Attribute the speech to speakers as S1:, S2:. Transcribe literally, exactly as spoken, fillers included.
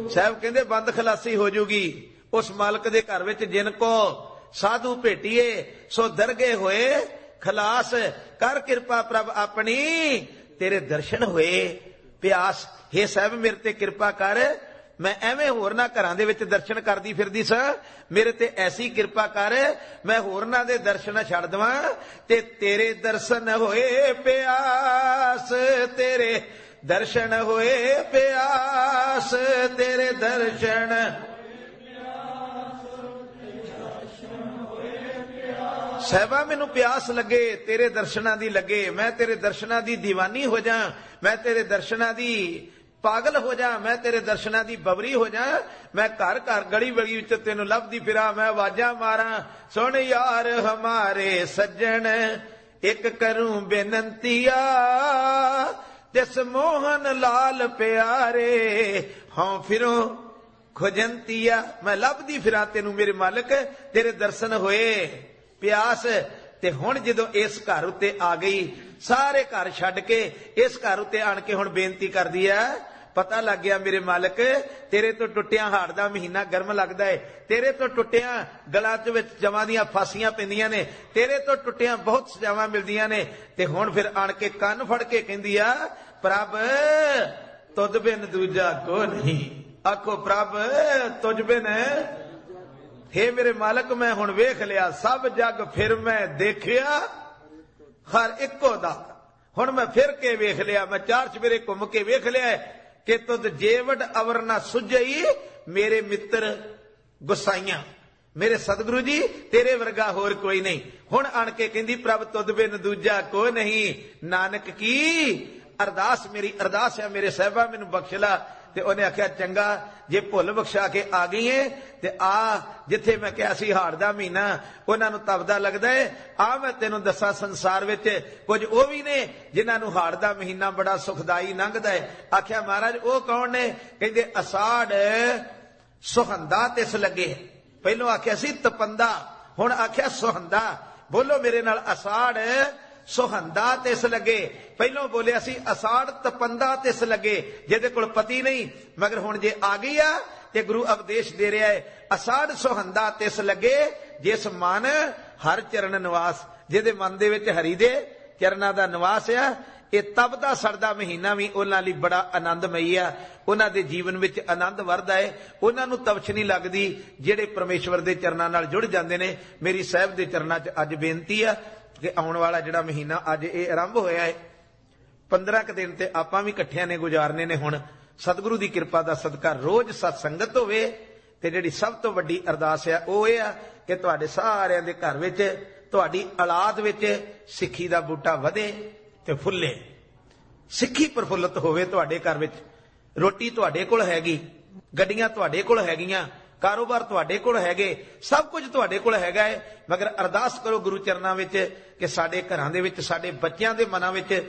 S1: साहब कहते बंद खलासी हो जूगी उस मालक दे घर विच जिनको साधु भेटीए सो दरगे होए खलास कर किरपा प्रभ अपनी तेरे दर्शन होए प्यास। हे साहब मेरे ते किरपा कर मैं एवें होरना घरां दे विच दर्शन करदी फिरदी सां मेरे ते ऐसी किरपा कर मैं होरना दे दर्शन छड़ दवां ते तेरे दर्शन होए प्यास तेरे दर्शन होए प्यास तेरे दर्शन साहबा मैनू प्यास लगे तेरे दर्शनां दी लगे मैं तेरे दर्शनां दी दीवानी हो जा मैं तेरे दर्शनां दी पागल हो जा मैं तेरे दर्शनां दी बबरी हो जा मैं घर घर गली गली विच तेनू लभदी फिरा मैं आवाजां मारा सुन यार हमारे सज्जन एक करूं बेनंतिया तिस मोहन लाल प्यारे हाँ फिरो खुजंतिया मैं लभदी फिरा तेनू मेरे मालिक तेरे दर्शन होए प्यास। ते हुण जदों इस घर उत्ते आ गई सारे घर छड्ड के इस घर उत्ते आण के हुण बेनती करदी है पता लग गया मेरे मालिक तेरे तो टुटिया हाड़ दा महीना गर्म लगदा है तेरे तो टुटिया गला च विच जवां दियां फांसियां पैंदियां ने तेरे तो टुटिया बहुत सजावां मिलदियां ने ते हुण फिर आण के कंन फड़ के कहंदी आ प्रभ तुझ बिन दूजा को नहीं आखो प्रभ तुझ बिन हे मेरे मालिक मैं हुण वेख लिया सब जग फिर मैं देखिया हर इको दा हुण मैं फिर के वेख लिया मैं चार चवेरे घुम के वेख लिया कि तुद जेवड़ अवर ना सुझई मेरे मित्र गुसाइयां मेरे सतगुरु जी तेरे वर्गा होर कोई नहीं। हुण आण के कहंदी प्रभ तुद बिन दूजा को नहीं नानक की अरदास मेरी अरदास है मेरे साहिबा मैनू बख्श ला। ते उन्हें आख्या चंगा जे भुल बख्शा के आ गई है ते आ जिथे मैं कहा सी हाड़ दा महीना उन्हां नूं तपदा लगदा है आ मैं तेनों दसा संसार विच कुछ ओ भी ने जिन्हां नूं हाड़ दा महीना बड़ा सुखदाई लंघदा है। आख्या महाराज ओ कौन ने कहंदे असाड़ सुहंदा तिस लगे पहलों आख्या सी तपंदा हुण आख्या सुहंदा बोलो मेरे नाल असाड़ सुहंदा तिस लगे पहलों बोलिया सी असाड़ तपंदा तिस लगे जिहदे कोल पति नहीं मगर हुण जे आ गई आ ते गुरु उपदेश दे रहा है असाड़ सुहंदा तिस लगे जिस मन हर चरण निवास जिहदे मन दे विच हरि दे चरणां दा निवास आ ये तपदा सड़दा महीना भी उन्हां लई बड़ा आनंदमई आ उन्हां दे जीवन विच आनंद वरदा है उन्हां नूं तवछ नहीं लगदी जिहड़े परमेश्वर दे चरणां नाल जुड़ जांदे ने। मेरी साहिब दे चरणां च अज बेनती आ कि आउण वाला जिहड़ा महीना अज ये आरंभ होया है पंद्रह क दिन ते आपां भी इकट्ठियां ने गुजारने ने हुण सतगुरु दी कृपा दा सदका रोज सत्संगत होवे ते जिहड़ी सब तो वड्डी अरदास है ओह इह आ कि तुहाडे सारिआं दे घर विच तुहाडी औलाद विच सिੱਖੀ दा बूटा वधे ते फुੱਲੇ सिੱਖੀ प्रफुल्लत होवे तुहाडे घर विच रोटी तुहाडे कोल हैगी गड्डियां तुहाडे कोल हैगीਆਂ कारोबार तुहाडे कोल हैगे सब कुछ तुहाडे कोल हैगा है मगर अरदास करो गुरु चरनां विच कि साडे घरां दे विच साडे बच्चियां दे मनां विच